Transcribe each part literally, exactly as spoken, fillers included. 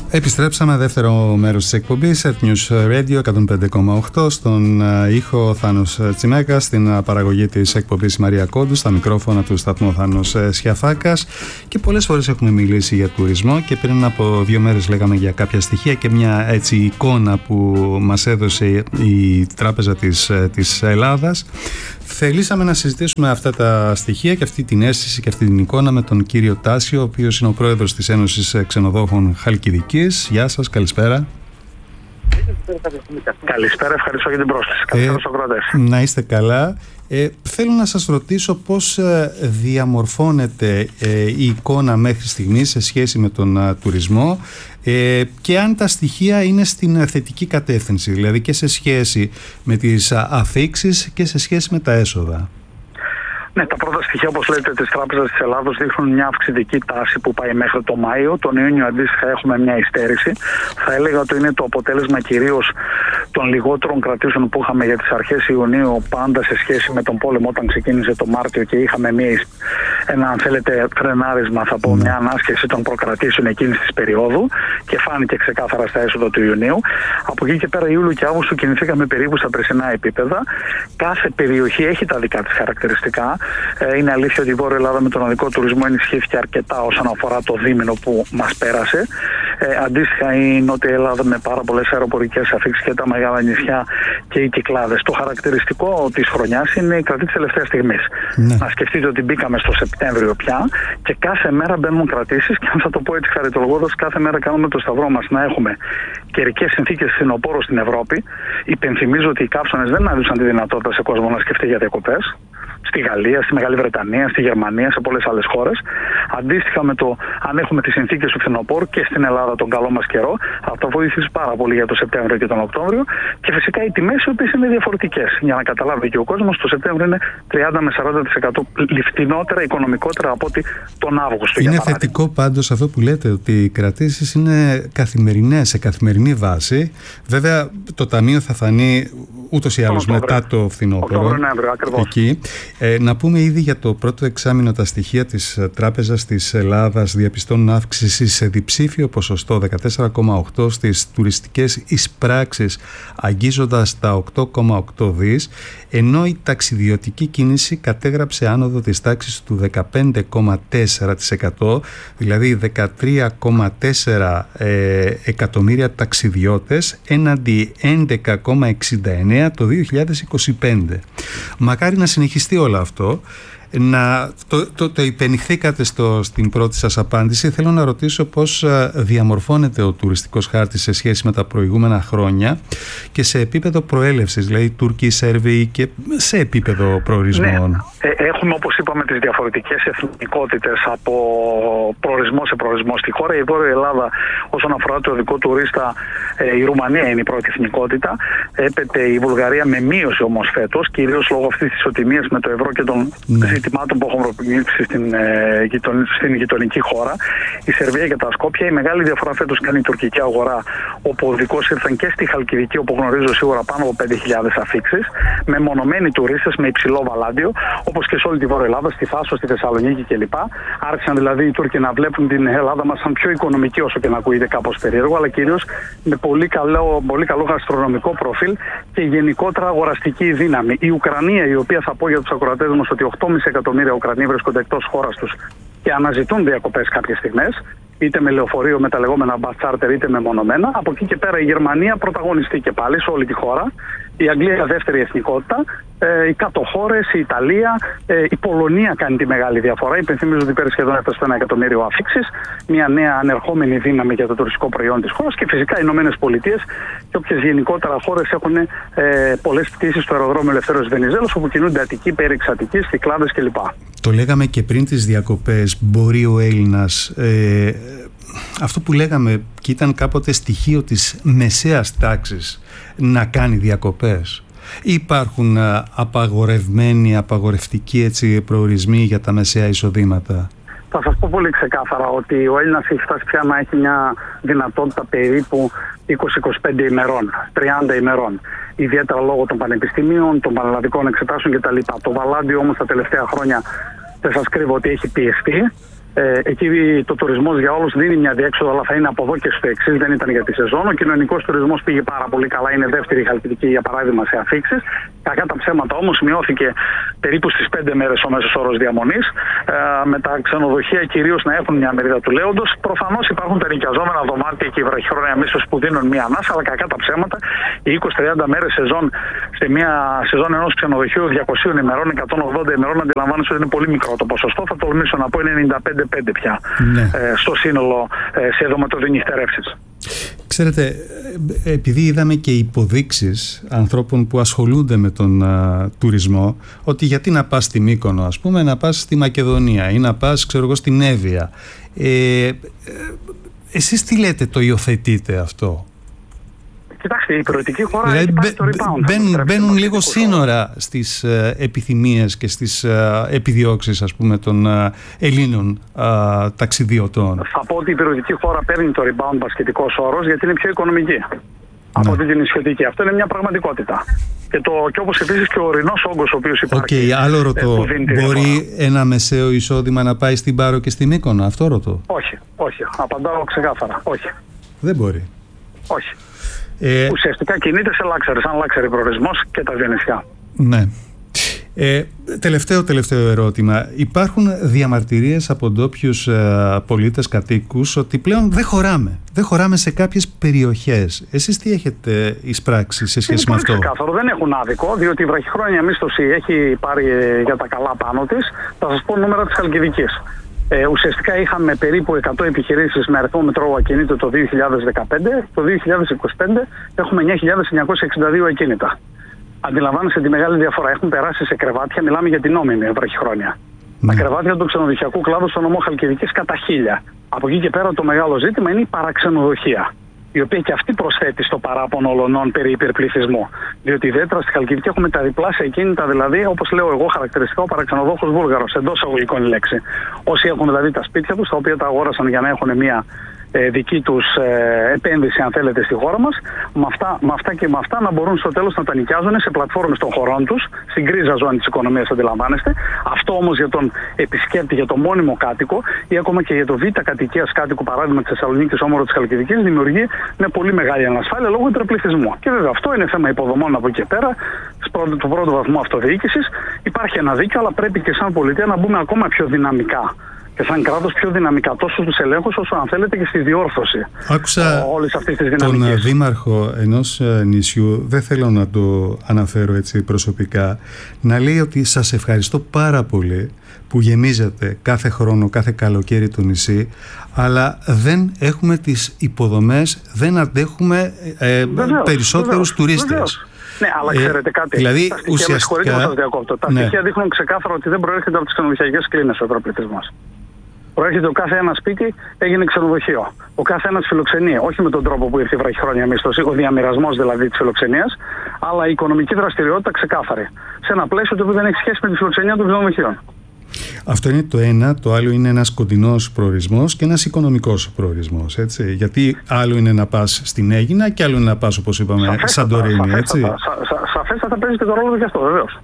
Επιστρέψαμε δεύτερο μέρος της εκπομπής Earth News Radio εκατόν πέντε κόμμα οκτώ. Στον ήχο Θάνος Τσιμέκας, στην παραγωγή της εκπομπής Μαρία Κόντου, στα μικρόφωνα του σταθμού Θάνος Σιαφάκας. Και πολλές φορές έχουμε μιλήσει για τουρισμό και πριν από δύο μέρες λέγαμε για κάποια στοιχεία και μια έτσι εικόνα που μας έδωσε η Τράπεζα της, της Ελλάδας. Θελήσαμε να συζητήσουμε αυτά τα στοιχεία και αυτή την αίσθηση και αυτή την εικόνα με τον κύριο Τάσιο, ο οποίος είναι ο πρόεδρος της Ένωσης Ξενοδόχων Χαλκιδικής. Γεια σας, καλησπέρα. Καλησπέρα, ευχαριστώ για την πρόσκληση. Καλησπέρα στους ακροατές. Να είστε καλά. Ε, θέλω να σας ρωτήσω πώς ε, διαμορφώνεται ε, η εικόνα μέχρι στιγμής σε σχέση με τον ε, τουρισμό ε, και αν τα στοιχεία είναι στην θετική κατεύθυνση, δηλαδή και σε σχέση με τις αφίξεις και σε σχέση με τα έσοδα. Ναι, τα πρώτα στοιχεία, όπως λέτε, της Τράπεζας της Ελλάδος δείχνουν μια αυξητική τάση που πάει μέχρι το Μάιο. Τον Ιούνιο αντίστοιχα έχουμε μια υστέρηση. Θα έλεγα ότι είναι το αποτέλεσμα κυρίως των λιγότερων κρατήσεων που είχαμε για τις αρχές Ιουνίου, πάντα σε σχέση με τον πόλεμο όταν ξεκίνησε το Μάρτιο και είχαμε μια, ένα, αν θέλετε, φρενάρισμα, θα πω, μια ανάσχεση των προκρατήσεων εκείνης της περίοδου και φάνηκε ξεκάθαρα στα έσοδα του Ιουνίου. Από εκεί και πέρα, Ιούλιο και Αύγουστο κινηθήκαμε περίπου στα περσινά επίπεδα. Κάθε περιοχή έχει τα δικά της χαρακτηριστικά. Είναι αλήθεια ότι η Βόρεια Ελλάδα με τον οδικό τουρισμό ενισχύθηκε αρκετά όσον αφορά το δίμηνο που μας πέρασε. Ε, αντίστοιχα, η Νότια Ελλάδα με πάρα πολλές αεροπορικές αφίξεις και τα μεγάλα νησιά και οι Κυκλάδες. Το χαρακτηριστικό της χρονιάς είναι η κρατή της τελευταίας στιγμής. Ναι. Να σκεφτείτε ότι μπήκαμε στο Σεπτέμβριο πια και κάθε μέρα μπαίνουν κρατήσεις και αν θα το πω έτσι χαριτολογώντας, κάθε μέρα κάνουμε το σταυρό μας να έχουμε καιρικές συνθήκες φθινοπόρου στην Ευρώπη. Υπενθυμίζω ότι οι καύσωνες δεν έδωσαν τη δυνατότητα σε κόσμο να σκεφτεί για διακοπές. Στη Γαλλία, στη Μεγάλη Βρετανία, στη Γερμανία, σε πολλές άλλες χώρες. Αντίστοιχα με το αν έχουμε τις συνθήκες του φθινοπόρου και στην Ελλάδα τον καλό μας καιρό, αυτό βοήθησε πάρα πολύ για το Σεπτέμβριο και τον Οκτώβριο. Και φυσικά οι τιμές οι οποίες είναι διαφορετικές. Για να καταλάβει και ο κόσμος, το Σεπτέμβριο είναι τριάντα με σαράντα τοις εκατό φθηνότερα, οικονομικότερα από ότι τον Αύγουστο. Είναι θετικό πάντως αυτό που λέτε, ότι οι κρατήσεις είναι καθημερινές, σε καθημερινή βάση. Βέβαια, το Ταμείο θα φανεί ούτως ή άλλως μετά το φθινόπωρο. Εκεί. Ε, να πούμε ήδη για το πρώτο εξάμηνο τα στοιχεία της Τράπεζας της Ελλάδας διαπιστώνουν αύξηση σε διψήφιο ποσοστό δεκατέσσερα κόμμα οκτώ στις τουριστικές εισπράξεις, αγγίζοντας τα οκτώ κόμμα οκτώ δις, ενώ η ταξιδιωτική κίνηση κατέγραψε άνοδο της τάξης του δεκαπέντε κόμμα τέσσερα τοις εκατό, δηλαδή δεκατρία κόμμα τέσσερα ε, εκατομμύρια ταξιδιώτες έναντι έντεκα κόμμα εξήντα εννέα το δύο χιλιάδες είκοσι πέντε. Μακάρι να συνεχιστεί όλο αυτό. Να, το, το, το υπενηχθήκατε στο, στην πρώτη σας απάντηση. Θέλω να ρωτήσω πώς διαμορφώνεται ο τουριστικός χάρτης σε σχέση με τα προηγούμενα χρόνια και σε επίπεδο προέλευσης, δηλαδή Τούρκοι, Σέρβοι και σε επίπεδο προορισμών. Ναι. Ε, έχουμε, όπως είπαμε, τις διαφορετικές εθνικότητες από προορισμό σε προορισμό στη χώρα. Η Βόρεια Ελλάδα όσον αφορά το οδικό τουρίστα, ε, η Ρουμανία είναι η πρώτη εθνικότητα. Έπεται η Βουλγαρία με μείωση όμως φέτος, κυρίως λόγω αυτής της ισοτιμίας με το ευρώ και των ναι. ζητημάτων που έχουν προκύψει στην, ε, γειτον, στην γειτονική χώρα. Η Σερβία και τα Σκόπια. Η μεγάλη διαφορά φέτος κάνει η τουρκική αγορά, όπου ο οδικός ήρθαν και στη Χαλκιδική, όπου γνωρίζω σίγουρα πάνω από πέντε χιλιάδες αφίξεις, με μονομένοι τουρίστες με υψηλό βαλάντιο, όπως και σε όλη τη Βόρεια Ελλάδα, στη Φάσο, στη Θεσσαλονίκη κλπ. Άρχισαν δηλαδή οι Τούρκοι να βλέπουν την Ελλάδα μας σαν πιο οικονομική, όσο και να ακούγεται κάπως περίεργο, αλλά κυρίως με πολύ καλό, πολύ καλό γαστρονομικό προφίλ και γενικότερα αγοραστική δύναμη. Η Ουκρανία, η οποία θα πω για τους ακροατές μας ότι οκτώ κόμμα πέντε εκατομμύρια Ουκρανοί βρίσκονται εκτός χώρας τους και αναζητούν διακοπές κάποιες στιγμές, είτε με λεωφορείο με τα λεγόμενα bus charter, είτε με μονομένα. Από εκεί και πέρα η Γερμανία πρωταγωνιστεί και πάλι σε όλη τη χώρα. Η Αγγλία δεύτερη εθνικότητα. Ε, οι κάτω χώρες, η Ιταλία, ε, η Πολωνία κάνει τη μεγάλη διαφορά. Υπενθυμίζω ότι πέρυσι σχεδόν έφτασε στο ένα εκατομμύριο αφίξεις. Μια νέα ανερχόμενη δύναμη για το τουριστικό προϊόν της χώρας. Και φυσικά οι Ηνωμένες Πολιτείες και όποιες γενικότερα χώρες έχουν ε, πολλές πτήσεις στο αεροδρόμιο Ελευθέρωσης Βενιζέλος, όπου κινούνται Αττική, Πέριξ Αττικής, Κυκλάδες κλπ. Το λέγαμε και πριν τις διακοπές. Μπορεί ο Έλληνας. Ε, αυτό που λέγαμε και ήταν κάποτε στοιχείο της μεσαίας τάξης να κάνει διακοπές. Υπάρχουν απαγορευμένοι, απαγορευτικοί έτσι, προορισμοί για τα μεσαία εισοδήματα? Θα σας πω πολύ ξεκάθαρα ότι ο Έλληνας έχει φτάσει πια να έχει μια δυνατότητα περίπου είκοσι με είκοσι πέντε ημερών, τριάντα ημερών. Ιδιαίτερα λόγω των πανεπιστημίων, των πανελλαδικών εξετάσεων κτλ. Το βαλάντιο όμως τα τελευταία χρόνια δεν σας κρύβω ότι έχει πιεστεί. Ε, εκεί το τουρισμός για όλους δίνει μια διέξοδο, αλλά θα είναι από εδώ και στο εξής, δεν ήταν για τη σεζόν. Ο κοινωνικός τουρισμός πήγε πάρα πολύ καλά, είναι δεύτερη η Χαλκιδική για παράδειγμα σε αφίξεις. Κακά τα ψέματα όμως, μειώθηκε περίπου στις πέντε μέρες ο μέσος όρος διαμονής. Ε, με τα ξενοδοχεία κυρίως να έχουν μια μερίδα του λέοντος. Προφανώς υπάρχουν τα νοικιαζόμενα δωμάτια και η βραχυχρόνια μίσθωση που δίνουν μια ανάσα, αλλά κακά τα ψέματα. Οι είκοσι με τριάντα μέρες σεζόν σε μια σεζόν ενός ξενοδοχείου διακοσίων ημερών, εκατόν ογδόντα ημερών, αντιλαμβάνεσαι ότι είναι πολύ μικρό το ποσοστό. Θα τολμήσω να πω είναι ενενήντα πέντε πέντε πια ναι. ε, στο σύνολο ε, σε δωματοδυνυχτερεύσεις. Ξέρετε, επειδή είδαμε και υποδείξεις ανθρώπων που ασχολούνται με τον α, τουρισμό, ότι γιατί να πας στη Μύκονο, ας πούμε, να πας στη Μακεδονία ή να πας, ξέρω εγώ, στην Εύβοια. Ε, ε, εσείς τι λέτε, το υιοθετείτε αυτό? Κοιτάξτε, η προαιρετική χώρα δηλαδή, έχει πάει στο rebound. Μπαίνουν, μπαίνουν λίγο σύνορα στις ε, επιθυμίες και στις ε, επιδιώξεις, ας πούμε, των ε, Ελλήνων ε, ταξιδιωτών. Θα πω ότι η προαιρετική χώρα παίρνει το rebound μπασκετικός όρος γιατί είναι πιο οικονομική ναι. από την νησιωτική. Αυτό είναι μια πραγματικότητα. Και, το, και όπως επίσης και ο ορεινός όγκος ο οποίος υπάρχει. Οκ, okay, άλλο ρωτώ. Ε, μπορεί ένα μεσαίο εισόδημα να πάει στην Πάρο και στη Μύκονο? Αυτό ρωτώ. Όχι, όχι. Απαντάω ξεκάθαρα. Όχι. Δεν μπορεί. Όχι. Ε, Ουσιαστικά κινείται σε λάξερ, σαν λάξερη προορισμός και τα δύο νησιά. Ναι. Ε, τελευταίο, τελευταίο ερώτημα. Υπάρχουν διαμαρτυρίες από ντόπιους ε, πολίτες, κατοίκους, ότι πλέον δεν χωράμε. Δεν χωράμε σε κάποιες περιοχές. Εσείς τι έχετε εισπράξει σε σχέση είναι με αυτό? Είναι ξεκάθαρο. Δεν έχουν άδικο, διότι η βραχυχρόνια μίσθωση έχει πάρει για τα καλά πάνω της. Θα σας πω νούμερα της Χαλκιδικής. Ε, ουσιαστικά είχαμε περίπου εκατό επιχειρήσεις με αριθμό μετρώου ακινήτου το δύο χιλιάδες δεκαπέντε. Το δύο χιλιάδες είκοσι πέντε έχουμε εννιά χιλιάδες εννιακόσια εξήντα δύο ακίνητα. Αντιλαμβάνεσαι τη μεγάλη διαφορά. Έχουν περάσει σε κρεβάτια, μιλάμε για την νόμιμη βραχυχρόνια. Ναι. Τα κρεβάτια του ξενοδοχειακού κλάδου στο νομό Χαλκιδικής κατά χίλια. Από εκεί και πέρα το μεγάλο ζήτημα είναι η παραξενοδοχεία, η οποία και αυτή προσθέτει στο παράπονο ολονών περί υπερπληθυσμού. Διότι ιδιαίτερα στη Χαλκιδική έχουμε τα διπλάσια ακίνητα, δηλαδή, όπως λέω εγώ χαρακτηριστικά, ο παραξενοδόχος Βούλγαρος, εντός αγωγικών λέξη. Όσοι έχουν δηλαδή τα σπίτια τους, τα οποία τα αγόρασαν για να έχουν μια ε, δική τους ε, επένδυση, αν θέλετε, στη χώρα μας, με αυτά, με αυτά και με αυτά να μπορούν στο τέλος να τα νοικιάζουν σε πλατφόρμες των χωρών τους, στην γκρίζα ζώνη της οικονομίας, αντιλαμβάνεστε. Αυτό όμως για τον επισκέπτη, για τον μόνιμο κάτοικο ή ακόμα και για το β' κατοικίας κάτοικο, παράδειγμα της Θεσσαλονίκης, Όμορο της Χαλκιδικής, δημιουργεί μια πολύ μεγάλη ανασφάλεια λόγω υπερπληθυσμού. Και βέβαια αυτό είναι θέμα υποδομών από εκεί πέρα, του πρώτου βαθμού αυτοδιοίκησης. Υπάρχει ένα δίκαιο, αλλά πρέπει και σαν πολιτεία να μπούμε ακόμα πιο δυναμικά. Και σαν κράτος πιο δυναμικά τόσο στους ελέγχους όσο αν θέλετε και στη διόρθωση. Άκουσα όλης αυτής της τον δήμαρχο ενός νησιού, δεν θέλω να το αναφέρω έτσι προσωπικά, να λέει ότι σας ευχαριστώ πάρα πολύ που γεμίζετε κάθε χρόνο, κάθε καλοκαίρι το νησί, αλλά δεν έχουμε τις υποδομές, δεν αντέχουμε ε, βεβαίως, περισσότερους βεβαίως, τουρίστες. Βεβαίως. Ναι, αλλά ξέρετε κάτι. Δηλαδή, τα στοιχεία, ουσιαστικά, με σας διακόπτω. Τα ναι. στοιχεία δείχνουν ξεκάθαρα ότι δεν προέρχεται από τις ξενοδοχειακές κλίνες ο υπερπληθυσμός. Προέρχεται ο κάθε ένα σπίτι, έγινε ξενοδοχείο. Ο κάθε ένας φιλοξενεί, όχι με τον τρόπο που ήρθε η βραχυχρόνια μίσθωση, ο διαμοιρασμός δηλαδή της φιλοξενίας, αλλά η οικονομική δραστηριότητα ξεκάθαρη. Σε ένα πλαίσιο το οποίο δεν έχει σχέση με τη φιλοξενία των ξενοδοχείων. Αυτό είναι το ένα. Το άλλο είναι ένας κοντινός προορισμός και ένας οικονομικός προορισμός. Έτσι. Γιατί άλλο είναι να πας στην Αίγινα και άλλο είναι να πας, όπως είπαμε, σαφέστατα, Σαντορίνη. Σαφέστατα, σαφέστατα παίζει και το ρόλο και αυτό, βεβαίως.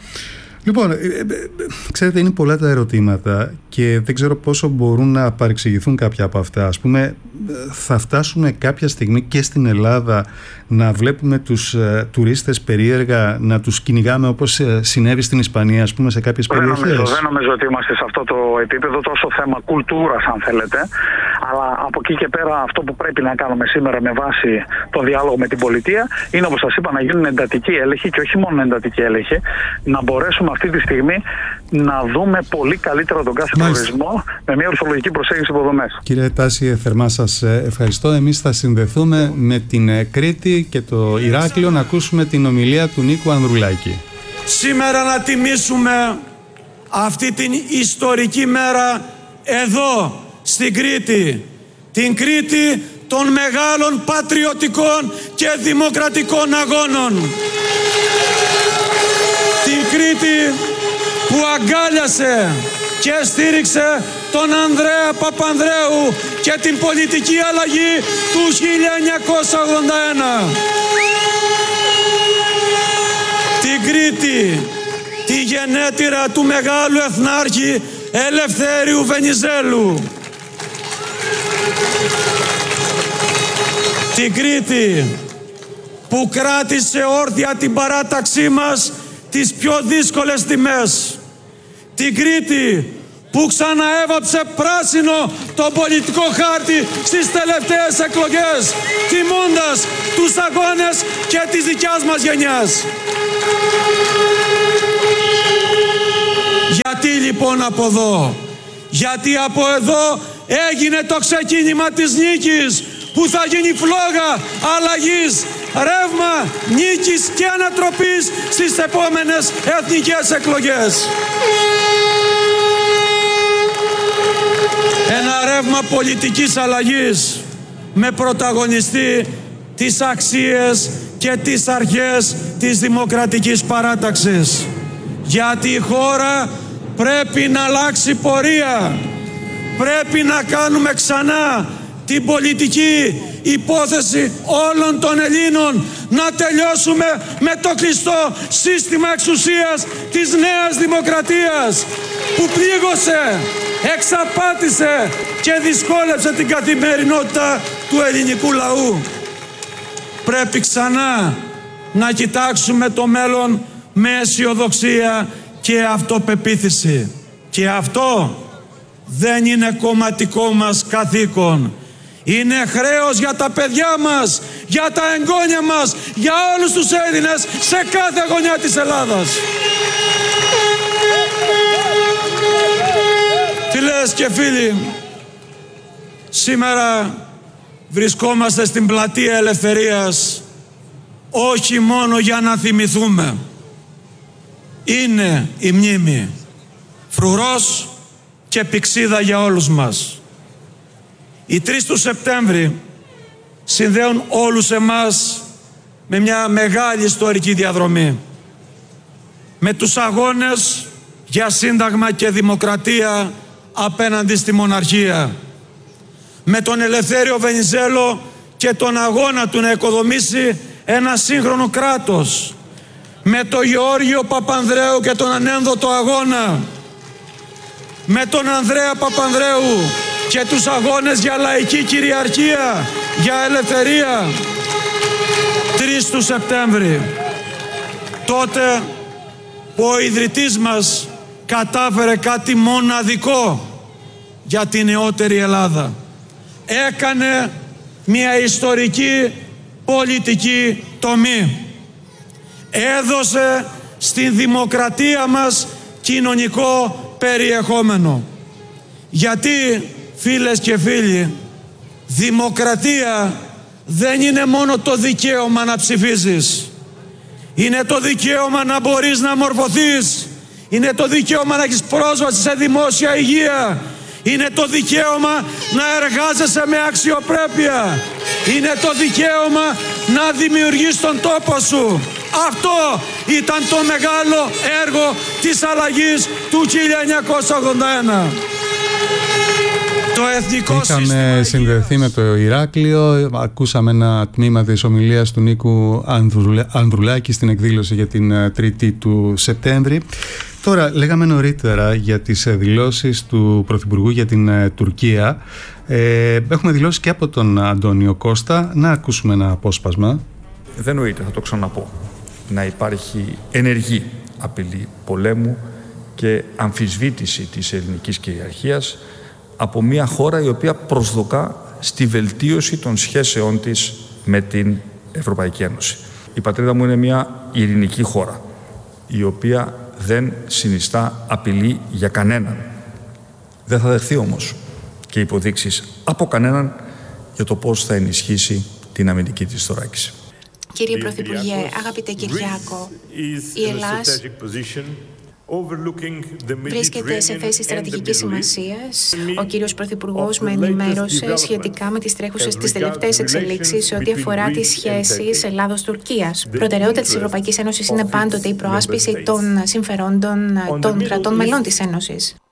Λοιπόν, ξέρετε, είναι πολλά τα ερωτήματα και δεν ξέρω πόσο μπορούν να παρεξηγηθούν κάποια από αυτά. Ας πούμε, θα φτάσουμε κάποια στιγμή και στην Ελλάδα να βλέπουμε τους ε, τουρίστες περίεργα, να τους κυνηγάμε όπως ε, συνέβη στην Ισπανία, ας πούμε, σε κάποιες δεν περιοχές. Νομίζω, δεν νομίζω ότι είμαστε σε αυτό το επίπεδο, τόσο θέμα κουλτούρας, αν θέλετε. Αλλά από εκεί και πέρα αυτό που πρέπει να κάνουμε σήμερα με βάση το διάλογο με την πολιτεία είναι, όπως σας είπα, να γίνουν εντατικοί έλεγχοι και όχι μόνο εντατικοί έλεγχοι, να μπορέσουμε αυτή τη στιγμή να δούμε πολύ καλύτερα τον κάθε προορισμό με μια ορθολογική προσέγγιση υποδομές. Κύριε Τάση, θερμά σας ευχαριστώ. Εμείς θα συνδεθούμε με την Κρήτη και το Ηράκλειο να ακούσουμε την ομιλία του Νίκου Ανδρουλάκη. Σήμερα να τιμήσουμε αυτή την ιστορική μέρα εδώ στην Κρήτη. Την Κρήτη των μεγάλων πατριωτικών και δημοκρατικών αγώνων. Την Κρήτη που αγκάλιασε και στήριξε τον Ανδρέα Παπανδρέου και την πολιτική αλλαγή του χίλια εννιακόσια ογδόντα ένα. Την Κρήτη, τη γενέτειρα του μεγάλου εθνάρχη Ελευθέριου Βενιζέλου. Την Κρήτη που κράτησε όρθια την παράταξή μας τις πιο δύσκολες τιμές. Την Κρήτη που ξαναέβαψε πράσινο τον πολιτικό χάρτη στις τελευταίες εκλογές, τιμώντας τους αγώνες και της δικιάς μας γενιάς. Γιατί λοιπόν από εδώ? Γιατί από εδώ έγινε το ξεκίνημα της νίκης, που θα γίνει φλόγα αλλαγής, ρεύμα νίκης και ανατροπής στις επόμενες εθνικές εκλογές. Ένα ρεύμα πολιτικής αλλαγής με πρωταγωνιστή τις αξίες και τις αρχές της δημοκρατικής παράταξης. Γιατί η χώρα πρέπει να αλλάξει πορεία. Πρέπει να κάνουμε ξανά την πολιτική υπόθεση όλων των Ελλήνων, να τελειώσουμε με το κλειστό σύστημα εξουσίας της νέας δημοκρατίας που πλήγωσε, εξαπάτησε και δυσκόλεψε την καθημερινότητα του ελληνικού λαού. Πρέπει ξανά να κοιτάξουμε το μέλλον με αισιοδοξία και αυτοπεποίθηση. Και αυτό δεν είναι κομματικό μας καθήκον. Είναι χρέος για τα παιδιά μας, για τα εγγόνια μας, για όλους τους Έλληνες σε κάθε γωνιά της Ελλάδας. Φίλες και φίλοι, σήμερα βρισκόμαστε στην Πλατεία Ελευθερίας όχι μόνο για να θυμηθούμε. Είναι η μνήμη φρουρός και πηξίδα για όλους μας. Οι τρεις του Σεπτέμβρη συνδέουν όλους εμάς με μια μεγάλη ιστορική διαδρομή. Με τους αγώνες για σύνταγμα και δημοκρατία απέναντι στη μοναρχία. Με τον Ελευθέριο Βενιζέλο και τον αγώνα του να οικοδομήσει ένα σύγχρονο κράτος. Με τον Γεώργιο Παπανδρέου και τον ανένδοτο αγώνα. Με τον Ανδρέα Παπανδρέου και τους αγώνες για λαϊκή κυριαρχία, για ελευθερία. τρεις του Σεπτέμβρη, τότε που ο ιδρυτής μας κατάφερε κάτι μοναδικό για την νεότερη Ελλάδα. Έκανε μια ιστορική πολιτική τομή. Έδωσε στην δημοκρατία μας κοινωνικό περιεχόμενο. Γιατί, φίλες και φίλοι, δημοκρατία δεν είναι μόνο το δικαίωμα να ψηφίζεις. Είναι το δικαίωμα να μπορείς να μορφωθείς. Είναι το δικαίωμα να έχεις πρόσβαση σε δημόσια υγεία. Είναι το δικαίωμα να εργάζεσαι με αξιοπρέπεια. Είναι το δικαίωμα να δημιουργείς τον τόπο σου. Αυτό ήταν το μεγάλο έργο της αλλαγής του χίλια εννιακόσια ογδόντα ένα. Το εθνικό Είχαμε σύστημα συνδεθεί με το Ηράκλειο, ακούσαμε ένα τμήμα της ομιλίας του Νίκου Ανδρουλάκη στην εκδήλωση για την τρίτη του Σεπτέμβρη. Τώρα, λέγαμε νωρίτερα για τις δηλώσεις του Πρωθυπουργού για την Τουρκία. Ε, έχουμε δηλώσει και από τον Αντώνιο Κώστα. Να ακούσουμε ένα απόσπασμα. Δεν νοείται, θα το ξαναπώ, να υπάρχει ενεργή απειλή πολέμου και αμφισβήτηση της ελληνικής κυριαρχίας από μια χώρα η οποία προσδοκά στη βελτίωση των σχέσεών της με την Ευρωπαϊκή Ένωση. Η πατρίδα μου είναι μια ειρηνική χώρα, η οποία δεν συνιστά απειλή για κανέναν. Δεν θα δεχθεί όμως και υποδείξεις από κανέναν για το πώς θα ενισχύσει την αμυντική της θωράκιση. Κύριε Πρωθυπουργέ, αγαπητέ Κυριάκο, η Ελλάς βρίσκεται σε θέση στρατηγικής σημασίας. Ο κύριος Πρωθυπουργός με ενημέρωσε σχετικά με τις τρέχουσες τις τελευταίες εξελίξεις σε ό,τι αφορά τις σχέσεις Ελλάδος-Τουρκίας. Προτεραιότητα της Ευρωπαϊκής Ένωσης είναι πάντοτε η προάσπιση των συμφερόντων των κρατών μελών της Ένωσης.